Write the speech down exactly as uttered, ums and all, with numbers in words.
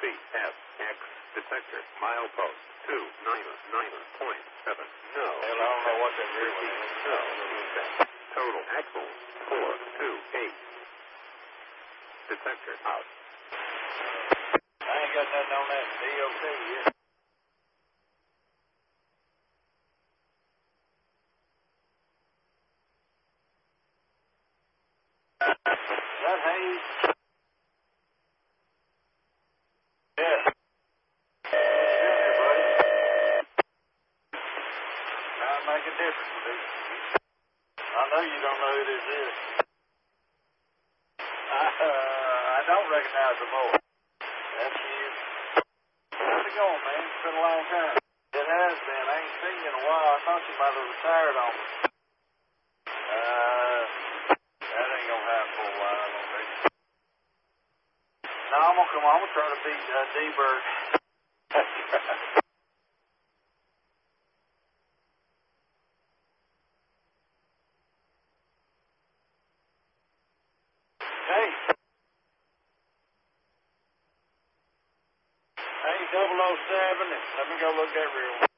feet. F X detector milepost two nine nine point seven. No. Hell, I don't know what that rear one is. No. Total axle four two eight. Detector out. I ain't got nothing on that D O T yet. Is that Hayes? Yeah. Sure, buddy. Trying to make a difference, dude. I know you don't know who this is. I, uh, I don't recognize the voice. That's you. How's it going, man? It's been a long time. It has been. I ain't seen you in a while. I thought you might have retired on me. Uh, that ain't gonna happen for a while, I don't think. No, I'm gonna come on. I'm gonna try to beat uh, D-Bird. Hey. Hey, double oh seven. Let me go look that real one.